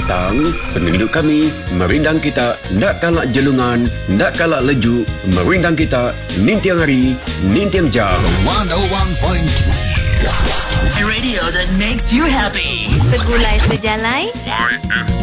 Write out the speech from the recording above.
datang, penduduk kami merindang kita, nak kalak jelungan, nak kalak leju, merindang kita, nintiang hari, nintiang jam. 101.3 Radio that makes you happy. Segulai sejalai